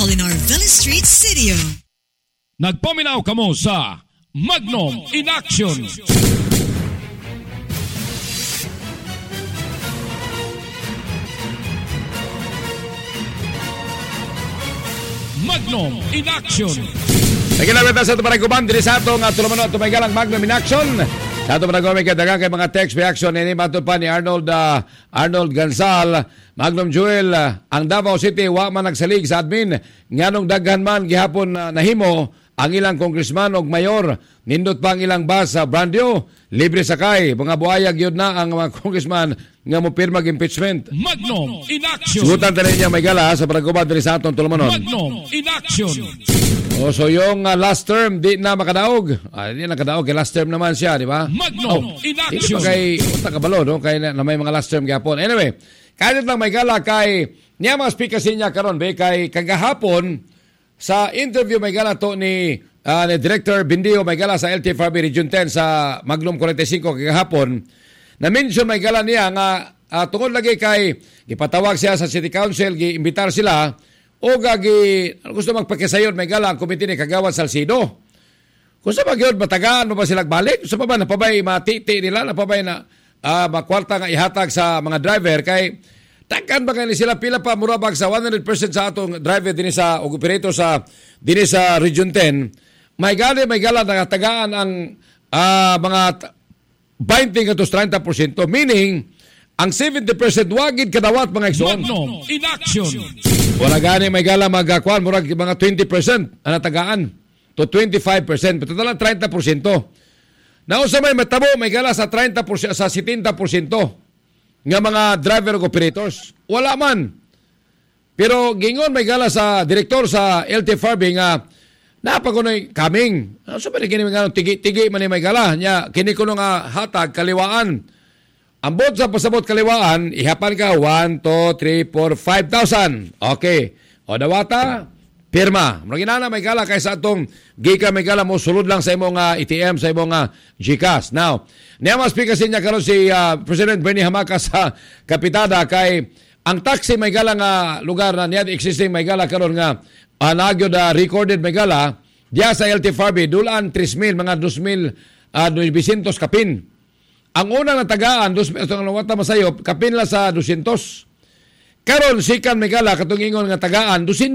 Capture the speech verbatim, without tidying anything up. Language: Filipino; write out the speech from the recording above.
Molinarville Street, City. Nagpaminaw kamo sa Magnum in Action. Magnum in Action. Nagilawit na sa ito paraguban, dili sa ito nga tulumanot tumaygalang Magnum in Action. Sa ito paraguban, may kadagang kay mga text reaction ini matod pa ni Arnold uh, Arnold Gansal. Magnum Jewel, uh, ang Davao City wa man nagsalig sa admin nganong daghan man gihapon uh, nahimo ang ilang congressman og mayor. Nindot pa ang ilang bus sa Brandio, libre sakay, mga buhayag yun na ang mga congressman nga mo pirma impeachment. Magnum in Action. Sugutan tayo niya may gala sa paraguban dili sa atong tulumanon. Magnum in Action. O so yung uh, last term di na makadaog. Ah, di na nakadaog kay last term naman siya, di ba? Magnum oh, in Hindi Action. pa kay unta kabalo no kay na, na may mga last term gyapon. Anyway, kahit lang may gala kay niya mga speaker sinya karon be kay kagahapon sa interview may gala to ni uh, ni Director Bindio may gala sa L T F R B Region ten sa Magnum forty-five kagahapon. Na-mention may gala niya nga uh, tungod lagi kay gipatawag siya sa City Council, giimbitar sila o gagi gusto magpakisayon may gala ang komite ni Kagawad Salcido. Gusto ba gyud matagaan mo ba sila balik? Gusto pa ba napabay matiti nila napabay na uh, makwarta nga ihatag sa mga driver kay takkan ba kayo sila pila pa murabag sa one hundred percent sa atong driver din sa o operator sa din sa Region ten. May gala may gala nagatagaan ang uh, mga twenty to thirty percent meaning ang seventy percent wagid kadawat mga igsoon. Magnum in Action. Wala gani may gala magkuan murag mga twenty percent ang natagaan to twenty-five percent pero tala thirty percent. Nausa may matabo may gala sa thirty percent sa seventy percent nga mga driver ug operators. Wala man. Pero gingon may gala sa direktor sa L T F R B nga napagunoy kaming. So pa kini nga tigi-tigi man ni may gala nya kini kuno nga hatag kaliwaan. Ambot sa pasabot kaliwaan, ihapan ka one, two, three, four, five thousand. Okay. O dawata, pirma. Maginana may gala kaysa atong gika may gala mo sulod lang sa imong uh, A T M, sa imong uh, GCash. Now, niya mas pikasin niya karon si uh, President Bernie Hamaka sa Kapitada kay ang taxi may gala nga lugar na niya existing may gala karon nga uh, nagyo da recorded may gala diya sa L T F R B dulan three mil mga two mil uh, nine hundred kapin. Ang unang natagaan, dos pesos ang nawata masayop, kapin la sa two hundred. Karon sikan may gala katong ingon nga tagaan, two hundred